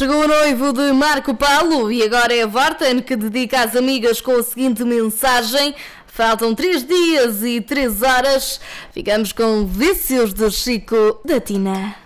Chegou o noivo de Marco Paulo e agora é a Vorten que dedica às amigas com a seguinte mensagem: faltam 3 dias e 3 horas. Ficamos com Vícios de Chico da Tina.